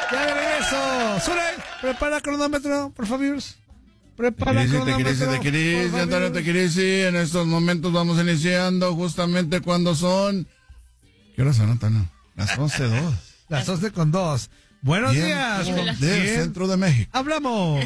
Ya de regreso. Sure, prepara cronómetro, por favor. Prepara cronómetro. Te querés, Antonio, te querés. En estos momentos vamos iniciando justamente cuando son... ¿Qué hora son, Antonio? Las 11:02. Las 11:02. Buenos días. Del centro de México. Hablamos.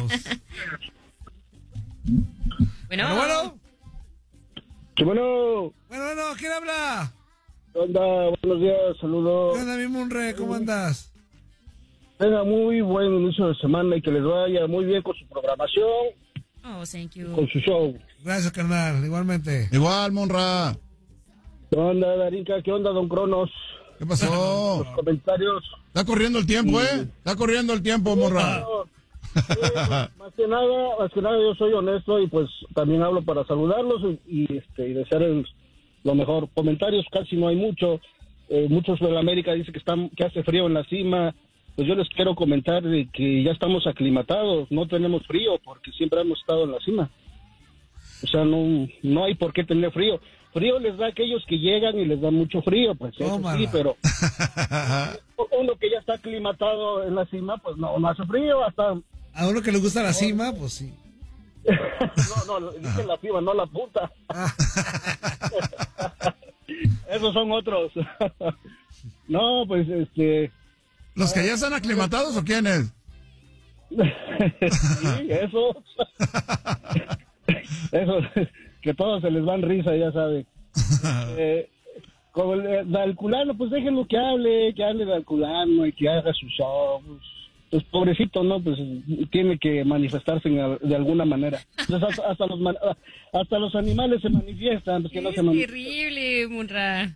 Bueno. ¿Qué bueno? Bueno, ¿quién habla? ¿Qué onda? Buenos días, saludos. ¿Qué onda, mi Munre? ¿Cómo andas? Tenga muy buen inicio de semana y que les vaya muy bien con su programación. Oh, thank you. Con su show. Gracias, carnal, igualmente. Igual, Monra. ¿Qué onda, Darinka? ¿Qué onda, don Cronos? ¿Qué pasó? Los comentarios. Está corriendo el tiempo, Está corriendo el tiempo, Monra. Más que nada, yo soy honesto y pues también hablo para saludarlos y desearles lo mejor. Comentarios casi no hay mucho. Muchos de la América dicen que hace frío en la cima. Pues yo les quiero comentar de que ya estamos aclimatados, no tenemos frío porque siempre hemos estado en la cima. O sea, no hay por qué tener frío. Frío les da a aquellos que llegan y les da mucho frío, pues eso sí, pero uno que ya está aclimatado en la cima, pues no hace frío. Hasta a uno que le gusta la cima, pues sí. no, dicen la cima, no la punta. Esos son otros. No, pues ¿Los que ya están aclimatados o quiénes? Sí, eso, que todos se les van risa, ya sabe. Con el Alculano, pues déjenlo que hable de Alculano y que haga sus shows. Pues pobrecito, ¿no? Pues tiene que manifestarse de alguna manera. Entonces, hasta los animales se manifiestan. Pues que no se manifiestan. Terrible, Munra.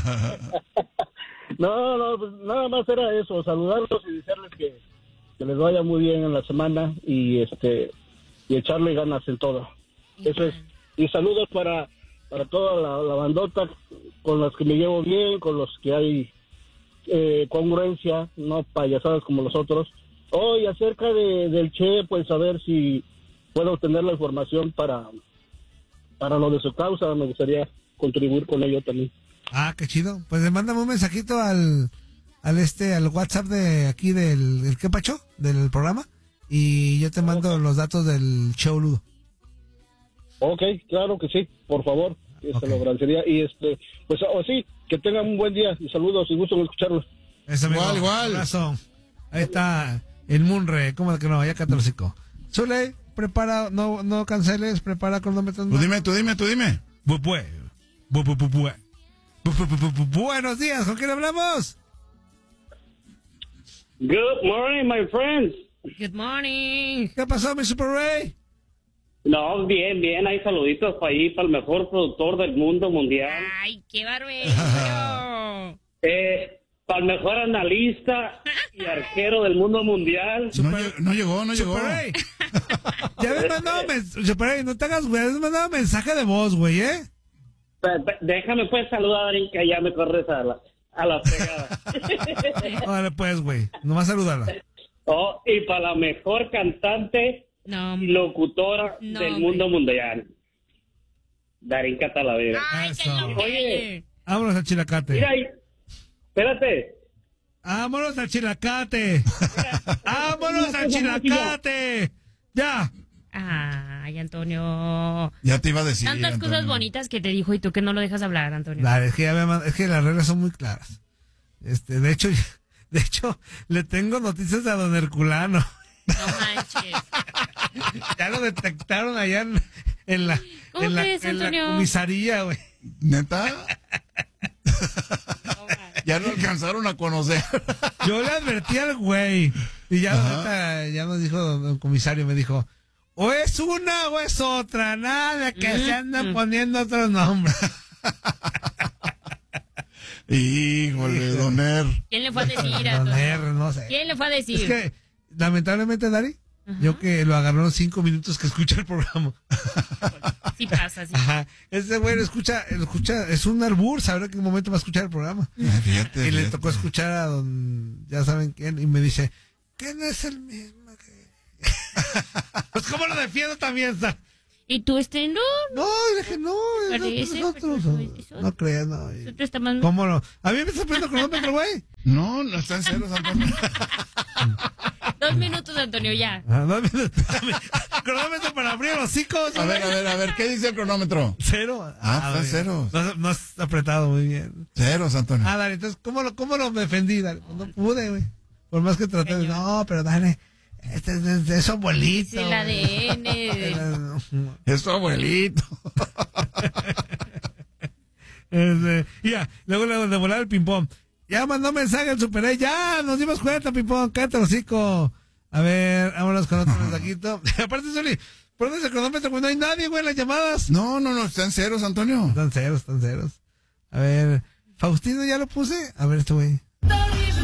No, pues nada más era eso, saludarlos y desearles que les vaya muy bien en la semana y echarle ganas en todo. Eso es. Y saludos para toda la bandota con las que me llevo bien, con los que hay congruencia, no payasadas como los otros. Hoy acerca del Che, pues a ver si puedo obtener la información para lo de su causa, me gustaría contribuir con ello también. Ah, qué chido. Pues le mándame un mensajito al WhatsApp de aquí del ¿qué pacho? Del programa y yo te mando los datos del show Ludo. Ok, claro que sí, por favor, Okay. lo agradecería y pues sí, que tengan un buen día y saludos y gusto en escucharlos. Eso, Igual. Abrazo. Ahí está el Munre, ¿cómo que no? Ya católico. Zule, prepara, no canceles, prepara cronómetro. Tú dime. Buenos días, ¿con quién hablamos? Good morning, my friends. Good morning. ¿Qué pasó, mi Super Ray? No, bien, hay saluditos para el mejor productor del mundo mundial. Ay, qué barbero. Para el mejor analista y arquero del mundo mundial. No llegó. Super Ray. Ya me mandado Super Ray, no te hagas güey, me mandado mensaje de voz, güey, Déjame pues saludar y que ya me corres a la fregada. Órale pues, güey, nomás saludarla. Oh, y para la mejor cantante y locutora del mundo mundial, Darinka Talavera. Ay, Eso. Oye, Vámonos al Chilacate. Mira ahí, espérate. Vámonos al Chilacate. Vámonos al Chilacate. Ya. ay, Antonio. Ya te iba a decir. Tantas Antonio. cosas bonitas que te dijo y tú que no lo dejas hablar, Antonio. Dale, es que las reglas son muy claras. De hecho, le tengo noticias a don Herculano. No manches. Ya lo detectaron allá en la comisaría, güey. ¿Neta? Ya lo alcanzaron a conocer. Yo le advertí al güey. Y ya, neta, ya nos dijo don comisario, me dijo, o es una o es otra, nada que se andan poniendo otros nombres. Híjole, Doner. ¿Quién le fue a decir a Doner, no sé. ¿Quién le fue a decir? Es que, lamentablemente, Dari, yo que lo agarró los 5 minutos que escucha el programa. Sí pasa, sí. Ajá. Ese güey lo escucha, es un albur, sabrá en qué momento va a escuchar el programa. Fíjate, Y le tocó escuchar a don, ya saben quién, y me dice, ¿qué no es el mismo que...? Pues cómo lo defiendo también, ¿sabes? ¿Y tú, no? No, dije, no, Parece, nosotros, pero no creas, no. nosotros estamos... ¿Cómo no? A mí me está poniendo cronómetro, güey. No, no está en ceros, Antonio. 2 minutos, Antonio, ya. 2 minutos. Cronómetro para abrir los hocicos. A ver, ¿qué dice el cronómetro? 0. Está en ceros. No has apretado muy bien. Ceros, Antonio. Dale, entonces, ¿cómo lo defendí? Dale, no pude, güey. Por más que traté de... No, pero dale. Este es su abuelito. Es el ADN. Es tu abuelito. Ya, luego de volar el ping-pong. Ya mandó mensaje el Super ya nos dimos cuenta, ping-pong, cállate el hocico. A ver, vámonos con otro mensajito. Aparte, Soli, ¿por dónde es el cronómetro? Pues no hay nadie, güey, en las llamadas. No, está en ceros, Antonio. Están ceros. A ver, Faustino, ¿ya lo puse? A ver, este güey.